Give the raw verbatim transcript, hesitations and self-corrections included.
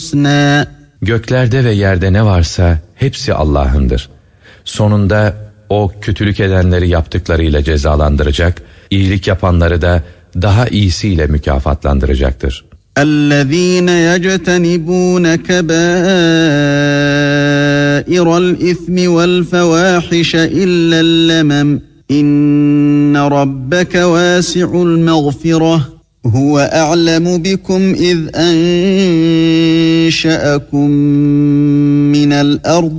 الحسنى. Göklerde ve yerde ne varsa hepsi Allah'ındır. Sonunda O kötülük edenleri yaptıklarıyla cezalandıracak, iyilik yapanları da daha iyisiyle mükafatlandıracaktır. اَلَّذ۪ينَ يَجْتَنِبُونَ كَبَائِرَ الْاِثْمِ وَالْفَوَاحِشَ اِلَّا اللَّمَمْ اِنَّ رَبَّكَ وَاسِعُ الْمَغْفِرَةِ هُوَ أَعْلَمُ بِكُمْ اِذْ أَنْشَأَكُمْ مِنَ الْأَرْضِ